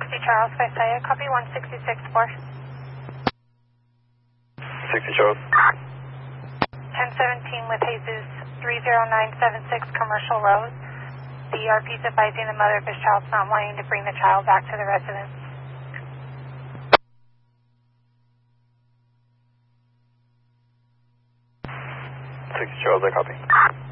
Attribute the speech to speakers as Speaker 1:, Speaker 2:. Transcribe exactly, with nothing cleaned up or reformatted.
Speaker 1: sixty Charles, Visalia, copy one sixty-six four.
Speaker 2: sixty Charles.
Speaker 1: ten seventeen with Jesus, three zero nine seven six Commercial Road. The E R P is advising the mother of his child's not wanting to bring the child back to the residence.
Speaker 2: sixty Charles, I copy.